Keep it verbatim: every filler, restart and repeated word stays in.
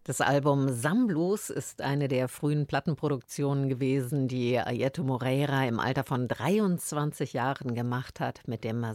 Das Album Sam Blues ist eine der frühen Plattenproduktionen gewesen, die Airto Moreira im Alter von dreiundzwanzig Jahren gemacht hat. Mit dem